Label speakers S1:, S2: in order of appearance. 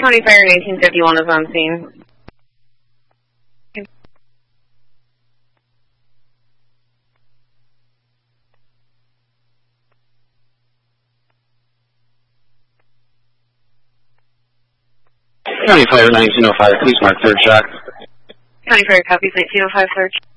S1: County Fire 1951 is on scene.
S2: County Fire 1905, please mark third shock.
S1: County Fire copies 1905 search.